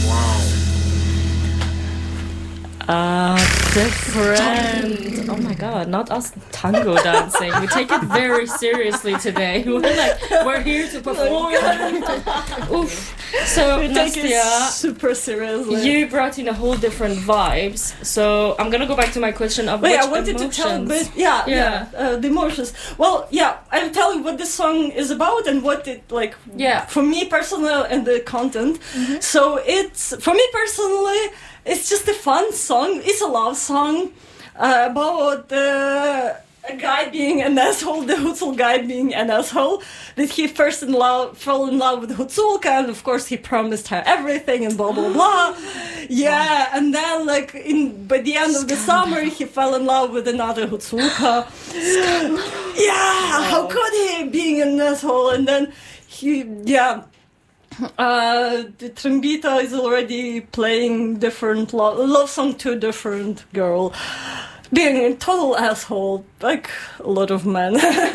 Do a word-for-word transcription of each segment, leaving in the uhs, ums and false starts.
Wow. Uh, different. Oh my god, not us tango dancing. We take it very seriously today. We're like, we're here to perform. Oof. So, We take it Nastia, super seriously. you brought in a whole different vibes. So, I'm gonna go back to my question of Wait, which I wanted emotions. to tell a bit, yeah, yeah, Yeah. uh, the emotions. Well, yeah, I'll tell you what the song is about and what it, like, Yeah. for me personally and the content. So it's, for me personally, it's just a fun song. It's a love song uh, about uh, a guy being an asshole, the Hutzul guy being an asshole. That he first in love, fell in love with Hutzulka, and of course he promised her everything and blah blah blah. Yeah, and then like in by the end of the summer he fell in love with another Hutzulka. Yeah, how could he, being an asshole? And then he, yeah. Uh, the trombita is already playing different lo- love song to a different girl, being a total asshole, like a lot of men.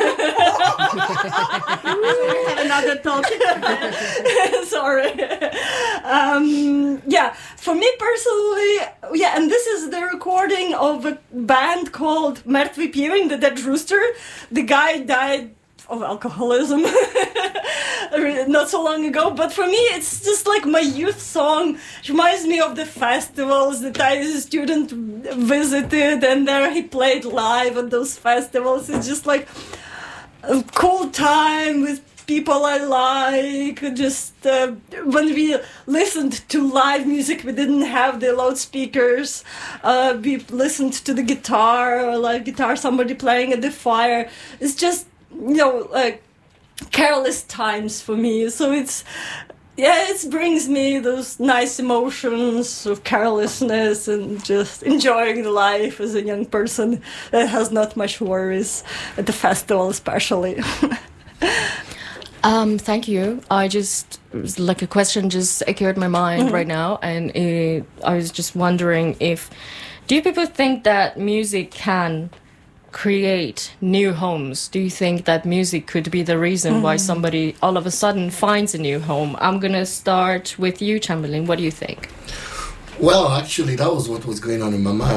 Another topic. Sorry. Um, yeah, for me personally, yeah, and this is the recording of a band called Mrtvi Pjevin, the Dead Rooster. The guy died of alcoholism not so long ago, but for me it's just like my youth song. It reminds me of the festivals that I as a student visited, and there he played live at those festivals. It's just like a cool time with people I like. Just uh, when we listened to live music, we didn't have the loudspeakers. Uh, we listened to the guitar or live guitar, somebody playing at the fire. It's just, you know, like careless times for me. So it's, yeah, it brings me those nice emotions of carelessness and just enjoying life as a young person that has not much worries at the festival, especially. Um, thank you. I just, it was like a question just occurred in my mind Mm-hmm. right now, and it, I was just wondering if, do you people think that music can create new homes? Do you think that music could be the reason Mm-hmm. why somebody all of a sudden finds a new home? I'm gonna start with you, Chamberlain. What do you think? Well, actually, that was what was going on in my mind.